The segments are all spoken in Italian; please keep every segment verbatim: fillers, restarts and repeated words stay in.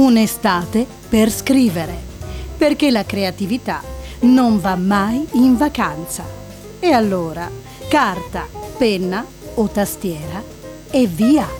Un'estate per scrivere, perché la creatività non va mai in vacanza. E allora, carta, penna o tastiera e via!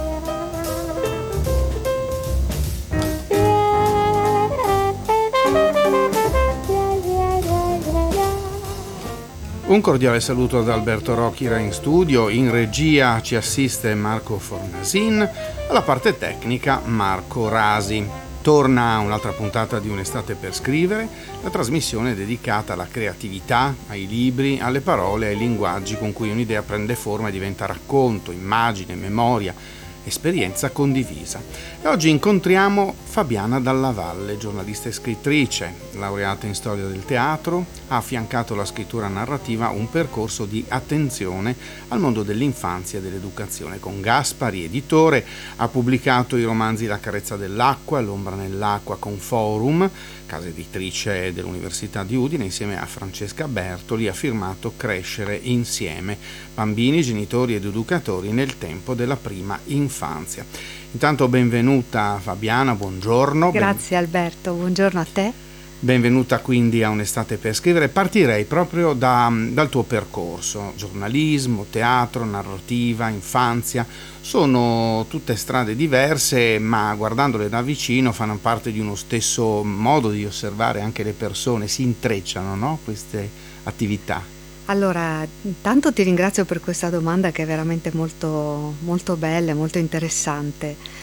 Un cordiale saluto da Alberto Rocchira in studio, in regia ci assiste Marco Fornasin, alla parte tecnica Marco Rasi. Torna un'altra puntata di Un'estate per scrivere, la trasmissione dedicata alla creatività, ai libri, alle parole, ai linguaggi con cui un'idea prende forma e diventa racconto, immagine, memoria, esperienza condivisa. E oggi incontriamo Fabiana Dalla Valle, giornalista e scrittrice, laureata in storia del teatro, ha affiancato alla scrittura narrativa un percorso di attenzione al mondo dell'infanzia e dell'educazione. Con Gaspari, editore, ha pubblicato i romanzi La carezza dell'acqua, L'ombra nell'acqua con Forum, casa editrice dell'Università di Udine, insieme a Francesca Bertoli ha firmato Crescere insieme, bambini, genitori ed educatori nel tempo della prima infanzia. Intanto benvenuta Fabiana, buongiorno. Grazie ben... Alberto, buongiorno a te. Benvenuta quindi a Un'estate per scrivere. Partirei proprio da, dal tuo percorso, giornalismo, teatro, narrativa, infanzia, sono tutte strade diverse, ma guardandole da vicino fanno parte di uno stesso modo di osservare anche le persone, si intrecciano, no? Queste attività. Allora, intanto ti ringrazio per questa domanda che è veramente molto, molto bella e molto interessante.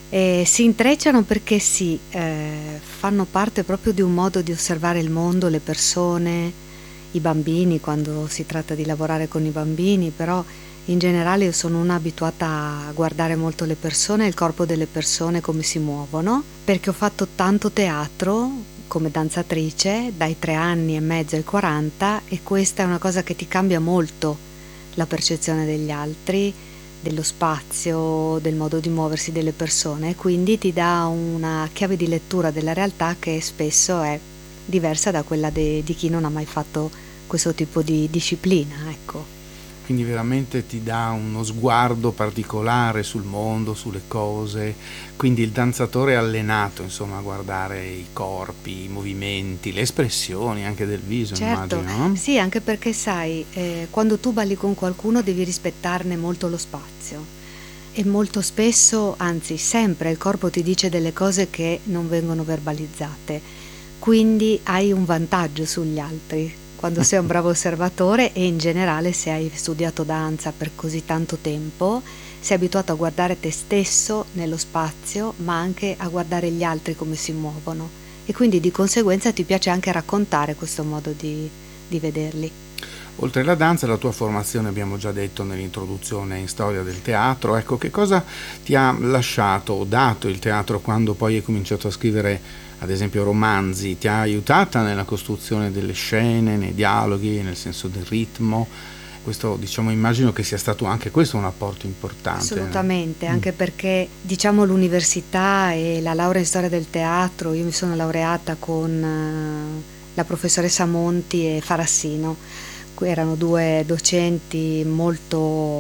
E si intrecciano perché sì, eh, fanno parte proprio di un modo di osservare il mondo, le persone, i bambini, quando si tratta di lavorare con i bambini, però in generale io sono una abituata a guardare molto le persone, il corpo delle persone, come si muovono, perché ho fatto tanto teatro come danzatrice dai tre anni e mezzo ai quaranta, e questa è una cosa che ti cambia molto la percezione degli altri, dello spazio, del modo di muoversi delle persone, e quindi ti dà una chiave di lettura della realtà che spesso è diversa da quella de, di chi non ha mai fatto questo tipo di disciplina, ecco. Quindi veramente ti dà uno sguardo particolare sul mondo, sulle cose, quindi il danzatore è allenato insomma a guardare i corpi, i movimenti, le espressioni anche del viso, certo, immagino, no? Sì, anche perché sai, eh, quando tu balli con qualcuno devi rispettarne molto lo spazio, e molto spesso, anzi sempre, il corpo ti dice delle cose che non vengono verbalizzate, quindi hai un vantaggio sugli altri quando sei un bravo osservatore, e in generale se hai studiato danza per così tanto tempo sei abituato a guardare te stesso nello spazio, ma anche a guardare gli altri come si muovono, e quindi di conseguenza ti piace anche raccontare questo modo di, di vederli. Oltre alla danza, la tua formazione, abbiamo già detto nell'introduzione, in storia del teatro. Ecco, che cosa ti ha lasciato o dato il teatro quando poi hai cominciato a scrivere ad esempio romanzi? Ti ha aiutata nella costruzione delle scene, nei dialoghi, nel senso del ritmo? Questo, diciamo, immagino che sia stato anche questo un apporto importante. Assolutamente, mm. anche perché diciamo l'università e la laurea in storia del teatro, io mi sono laureata con uh, la professoressa Monti e Farassino, erano due docenti molto,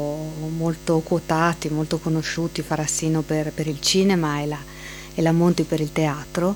molto quotati, molto conosciuti, Farassino per, per il cinema e la, e la Monti per il teatro,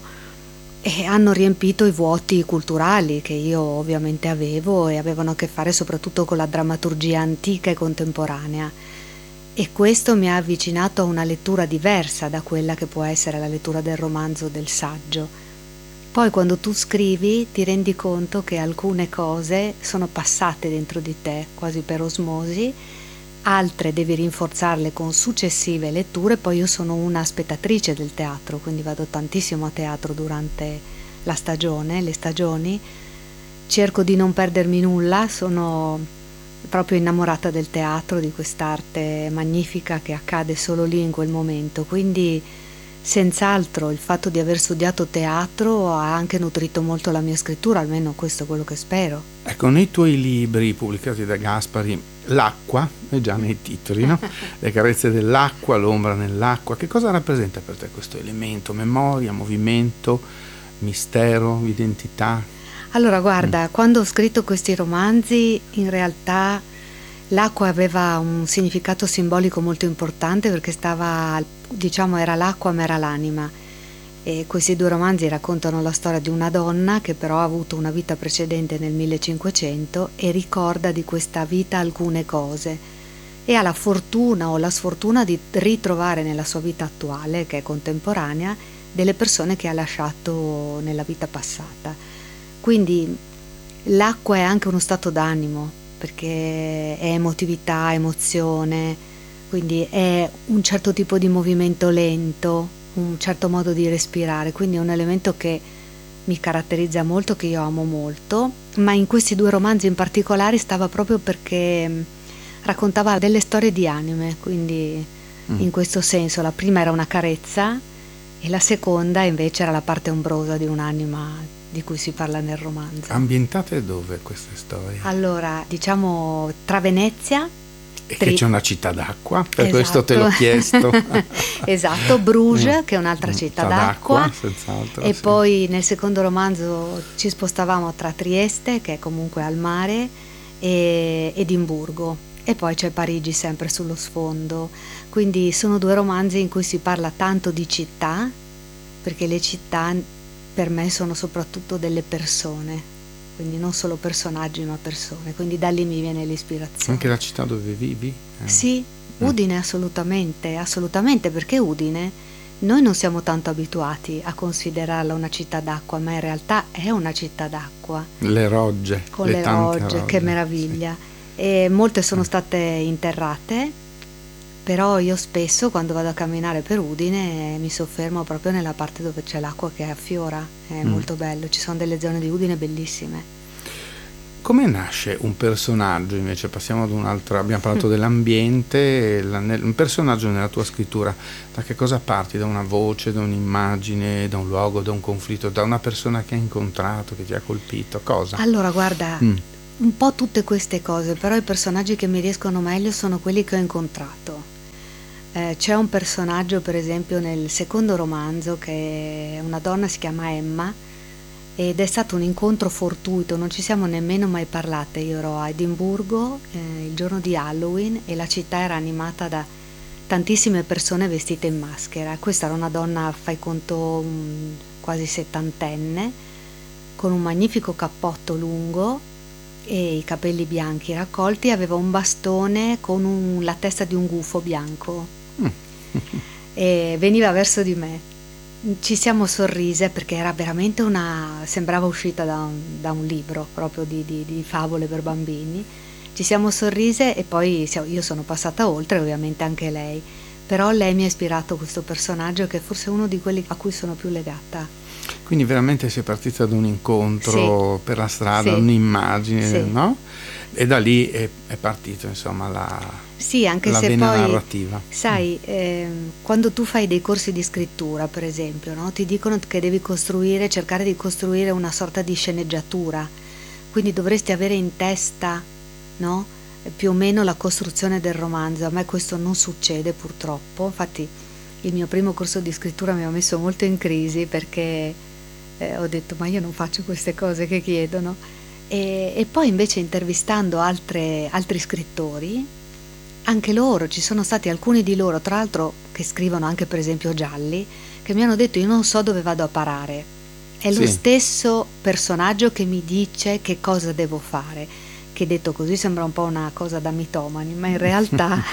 e hanno riempito i vuoti culturali che io ovviamente avevo, e avevano a che fare soprattutto con la drammaturgia antica e contemporanea, e questo mi ha avvicinato a una lettura diversa da quella che può essere la lettura del romanzo o del saggio. Poi quando tu scrivi ti rendi conto che alcune cose sono passate dentro di te quasi per osmosi, altre devi rinforzarle con successive letture. Poi io sono una spettatrice del teatro, quindi vado tantissimo a teatro durante la stagione, le stagioni, cerco di non perdermi nulla, sono proprio innamorata del teatro, di quest'arte magnifica che accade solo lì in quel momento, quindi senz'altro il fatto di aver studiato teatro ha anche nutrito molto la mia scrittura, almeno questo è quello che spero. Ecco, nei tuoi libri pubblicati da Gaspari, l'acqua è già nei titoli, no? Le carezze dell'acqua, L'ombra nell'acqua, che cosa rappresenta per te questo elemento? Memoria, movimento, mistero, identità? Allora guarda, mm. quando ho scritto questi romanzi in realtà l'acqua aveva un significato simbolico molto importante, perché stava, diciamo, era l'acqua ma era l'anima, E questi due romanzi raccontano la storia di una donna che però ha avuto una vita precedente nel millecinquecento e ricorda di questa vita alcune cose e ha la fortuna o la sfortuna di ritrovare nella sua vita attuale, che è contemporanea, delle persone che ha lasciato nella vita passata. Quindi l'acqua è anche uno stato d'animo, perché è emotività, emozione, quindi è un certo tipo di movimento lento, un certo modo di respirare, quindi è un elemento che mi caratterizza molto, che io amo molto, ma in questi due romanzi in particolare stava proprio perché raccontava delle storie di anime, quindi mm. in questo senso la prima era una carezza e la seconda invece era la parte ombrosa di un'anima di cui si parla nel romanzo. Ambientate dove queste storie? Allora, diciamo tra Venezia e che c'è una città d'acqua, per esatto. questo te l'ho chiesto. Esatto, Bruges, mm. che è un'altra città d'acqua, d'acqua senz'altro, e sì. poi nel secondo romanzo ci spostavamo tra Trieste, che è comunque al mare, e Edimburgo, e poi c'è Parigi sempre sullo sfondo. Quindi sono due romanzi in cui si parla tanto di città, perché le città per me sono soprattutto delle persone, quindi non solo personaggi ma persone, quindi da lì mi viene l'ispirazione. Anche la città dove vivi? Eh. Sì, Udine, mm. assolutamente, assolutamente, perché Udine noi non siamo tanto abituati a considerarla una città d'acqua, ma in realtà è una città d'acqua. Le rogge, con le, le tante rogge, rogge, che meraviglia. Sì. E molte sono state interrate, però io spesso quando vado a camminare per Udine mi soffermo proprio nella parte dove c'è l'acqua che affiora, è mm. molto bello, ci sono delle zone di Udine bellissime. Come nasce un personaggio invece? Passiamo ad un'altra, abbiamo parlato mm. dell'ambiente, la, un personaggio nella tua scrittura, da che cosa parti? Da una voce, da un'immagine, da un luogo, da un conflitto, da una persona che hai incontrato, che ti ha colpito, cosa? Allora guarda, mm. un po' tutte queste cose, però i personaggi che mi riescono meglio sono quelli che ho incontrato. Eh, c'è un personaggio per esempio nel secondo romanzo che è una donna, si chiama Emma, ed è stato un incontro fortuito, non ci siamo nemmeno mai parlate. Io ero a Edimburgo eh, il giorno di Halloween e la città era animata da tantissime persone vestite in maschera. Questa era una donna, fai conto, um, quasi settantenne, con un magnifico cappotto lungo e i capelli bianchi raccolti, aveva un bastone con un, la testa di un gufo bianco e veniva verso di me. Ci siamo sorrise perché era veramente una, sembrava uscita da un, da un libro proprio di, di, di favole per bambini. Ci siamo sorrise e poi io sono passata oltre, ovviamente anche lei, però lei mi ha ispirato questo personaggio che è forse uno di quelli a cui sono più legata. Quindi veramente sei partita da un incontro, sì, per la strada, sì, un'immagine, sì, no? E da lì è, è partito insomma la, sì, anche la se vena poi, narrativa. Sai, eh, quando tu fai dei corsi di scrittura, per esempio, no? Ti dicono che devi costruire, cercare di costruire una sorta di sceneggiatura, quindi dovresti avere in testa, no? Più o meno la costruzione del romanzo. A me questo non succede purtroppo, infatti il mio primo corso di scrittura mi ha messo molto in crisi perché eh, ho detto ma io non faccio queste cose che chiedono, e, e poi invece intervistando altre, altri scrittori, anche loro, ci sono stati alcuni di loro tra l'altro che scrivono anche per esempio gialli, che mi hanno detto io non so dove vado a parare, è sì, lo stesso personaggio che mi dice che cosa devo fare, che detto così sembra un po' una cosa da mitomani, ma in realtà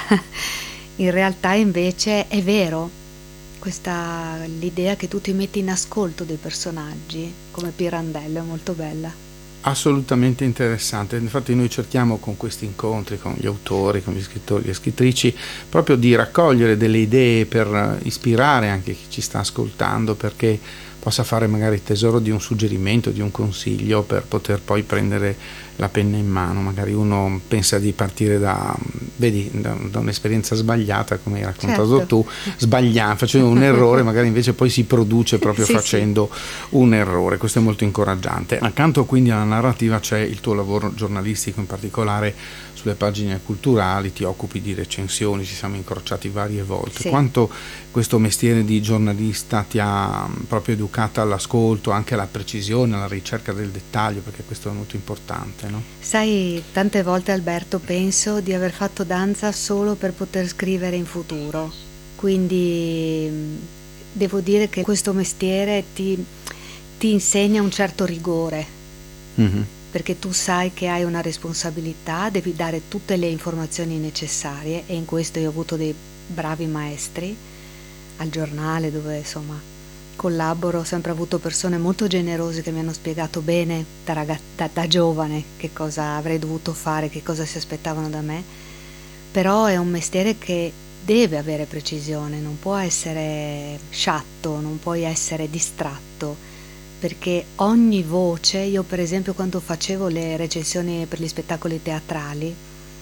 in realtà invece è vero. Questa l'idea che tu ti metti in ascolto dei personaggi come Pirandello è molto bella. Assolutamente interessante. Infatti noi cerchiamo con questi incontri con gli autori, con gli scrittori, le scrittrici, proprio di raccogliere delle idee per ispirare anche chi ci sta ascoltando, perché possa fare magari tesoro di un suggerimento, di un consiglio per poter poi prendere la penna in mano. Magari uno pensa di partire da, vedi, da, da un'esperienza sbagliata, come hai raccontato, certo, tu, sbagliando, facendo un errore, magari invece poi si produce proprio sì, facendo sì, un errore. Questo è molto incoraggiante. Accanto quindi alla narrativa c'è il tuo lavoro giornalistico, in particolare sulle pagine culturali, ti occupi di recensioni, ci siamo incrociati varie volte. Sì. Quanto questo mestiere di giornalista ti ha proprio educata all'ascolto, anche alla precisione, alla ricerca del dettaglio, perché questo è molto importante, no? Sai, tante volte Alberto penso di aver fatto danza solo per poter scrivere in futuro, quindi devo dire che questo mestiere ti, ti insegna un certo rigore, mm-hmm. perché tu sai che hai una responsabilità, devi dare tutte le informazioni necessarie, e in questo io ho avuto dei bravi maestri al giornale dove insomma collaboro, ho sempre avuto persone molto generose che mi hanno spiegato bene da, ragazza, da, da giovane che cosa avrei dovuto fare, che cosa si aspettavano da me. Però è un mestiere che deve avere precisione, non può essere sciatto, non puoi essere distratto, perché ogni voce, io per esempio quando facevo le recensioni per gli spettacoli teatrali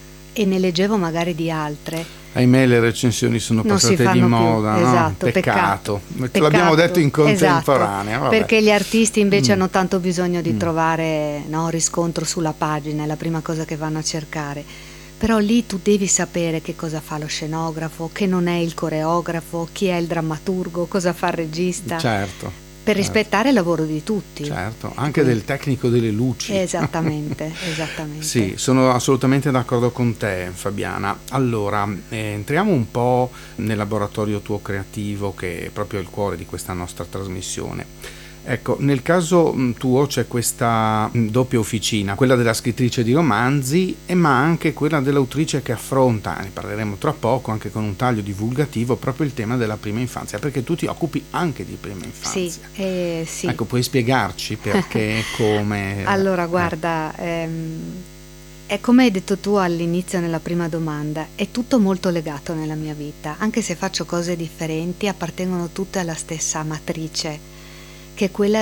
e ne leggevo magari di altre, ahimè le recensioni sono passate di moda, più. No? Esatto, Peccato. peccato. L'abbiamo detto in contemporanea. Esatto, vabbè. perché gli artisti invece mm. hanno tanto bisogno di mm. trovare, no, riscontro sulla pagina, è la prima cosa che vanno a cercare. Però lì tu devi sapere che cosa fa lo scenografo, che non è il coreografo, chi è il drammaturgo, cosa fa il regista. Certo. Per certo. rispettare il lavoro di tutti. Certo, anche del tecnico delle luci. Esattamente, esattamente. Sì, sono assolutamente d'accordo con te, Fabiana. Allora, eh, entriamo un po' nel laboratorio tuo creativo, che è proprio il cuore di questa nostra trasmissione. Ecco, nel caso tuo c'è questa doppia officina, quella della scrittrice di romanzi e ma anche quella dell'autrice che affronta, ne parleremo tra poco, anche con un taglio divulgativo, proprio il tema della prima infanzia, perché tu ti occupi anche di prima infanzia. Sì, eh, sì. Ecco, puoi spiegarci perché, come... Allora, guarda, ehm, è come hai detto tu all'inizio nella prima domanda, è tutto molto legato nella mia vita, anche se faccio cose differenti, appartengono tutte alla stessa matrice, che è quella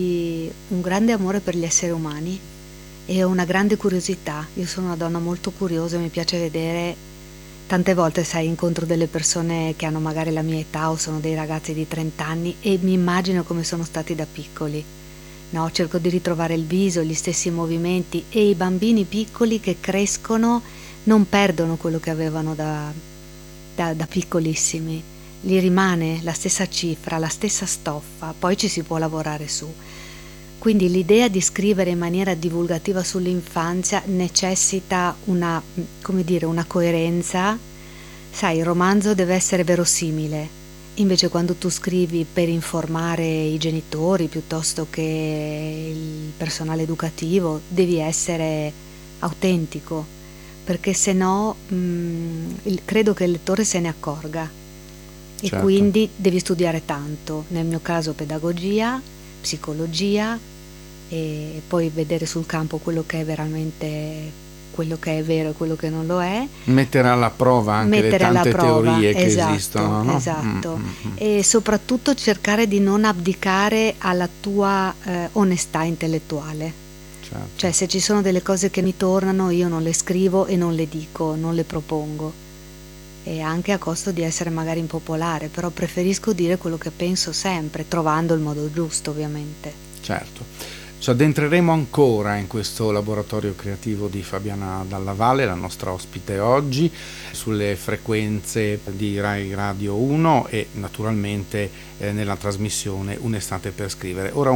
di un grande amore per gli esseri umani e una grande curiosità. Io sono una donna molto curiosa, mi piace vedere, tante volte sai, incontro delle persone che hanno magari la mia età o sono dei ragazzi di trenta anni e mi immagino come sono stati da piccoli, no? Cerco di ritrovare il viso, gli stessi movimenti, e i bambini piccoli che crescono non perdono quello che avevano da, da, da piccolissimi. Gli rimane la stessa cifra, la stessa stoffa, poi ci si può lavorare su. Quindi l'idea di scrivere in maniera divulgativa sull'infanzia necessita una, come dire, una coerenza. Sai, il romanzo deve essere verosimile, invece quando tu scrivi per informare i genitori piuttosto che il personale educativo devi essere autentico, perché se no mh, credo che il lettore se ne accorga. E certo. Quindi devi studiare tanto, nel mio caso pedagogia, psicologia, e poi vedere sul campo quello che è veramente, quello che è vero e quello che non lo è. Mettere alla prova anche Mettere le tante prova, teorie che esatto, esistono. No? Esatto, mm, mm, mm. E soprattutto cercare di non abdicare alla tua eh, onestà intellettuale. Certo. Cioè, se ci sono delle cose che mi tornano, io non le scrivo e non le dico, non le propongo. E anche a costo di essere magari impopolare, però preferisco dire quello che penso sempre, trovando il modo giusto, ovviamente. Certo. Ci addentreremo ancora in questo laboratorio creativo di Fabiana Dalla Valle, la nostra ospite oggi, sulle frequenze di Rai Radio uno e naturalmente eh, nella trasmissione Un'estate per scrivere. Ora